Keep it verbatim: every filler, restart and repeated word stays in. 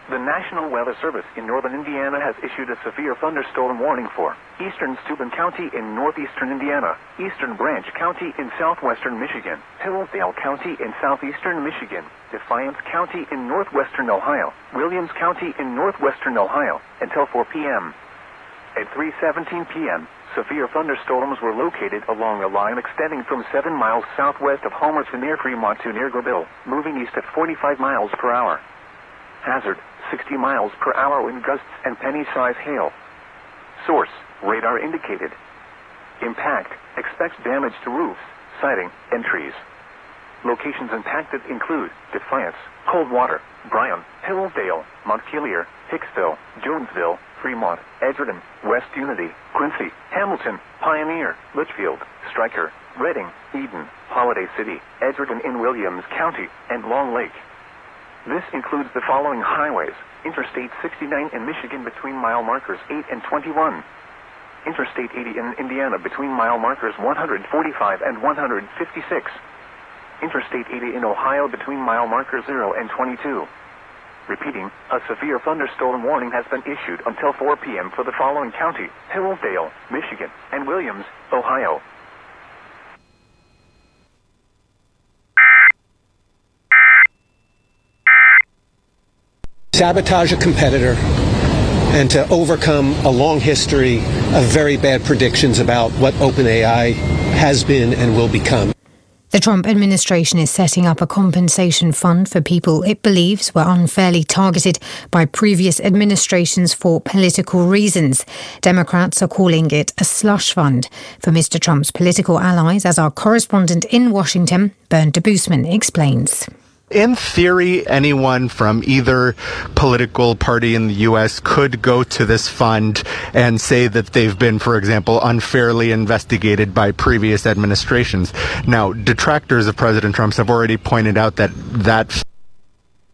The National Weather Service in northern Indiana has issued a severe thunderstorm warning for eastern Steuben County in northeastern Indiana, eastern Branch County in southwestern Michigan, Hillsdale County in southeastern Michigan, Defiance County in northwestern Ohio, Williams County in northwestern Ohio, until four p m At three seventeen p m, severe thunderstorms were located along a line extending from seven miles southwest of Homer to near Fremont to near Greville, moving east at forty-five miles per hour. Hazard, sixty miles per hour wind gusts and penny-size hail. Source, radar indicated. Impact, expects damage to roofs, siding, and trees. Locations impacted include Defiance, Coldwater, Bryan, Hillsdale, Montpelier, Hicksville, Jonesville, Fremont, Edgerton, West Unity, Quincy, Hamilton, Pioneer, Litchfield, Stryker, Reading, Eden, Holiday City, Edgerton in Williams County, and Long Lake. This includes the following highways: Interstate sixty-nine in Michigan between mile markers eight and twenty-one. Interstate eighty in Indiana between mile markers one hundred forty-five and one hundred fifty-six. Interstate eighty in Ohio between mile markers zero and twenty-two. Repeating, a severe thunderstorm warning has been issued until four p m for the following county: Hillsdale, Michigan, and Williams, Ohio. Sabotage a competitor and to overcome a long history of very bad predictions about what OpenAI has been and will become. The Trump administration is setting up a compensation fund for people it believes were unfairly targeted by previous administrations for political reasons. Democrats are calling it a slush fund for Mister Trump's political allies, as our correspondent in Washington, Bernd Debusman, explains. In theory, anyone from either political party in the U S could go to this fund and say that they've been, for example, unfairly investigated by previous administrations. Now, detractors of President Trump have already pointed out that that